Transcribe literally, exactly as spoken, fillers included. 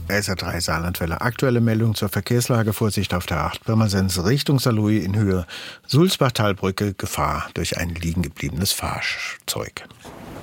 S R drei Saarlandwelle. Aktuelle Meldung zur Verkehrslage. Vorsicht auf der acht Pirmasens Richtung Saarlouis in Höhe Sulzbach-Talbrücke. Gefahr durch ein liegen gebliebenes Fahrzeug.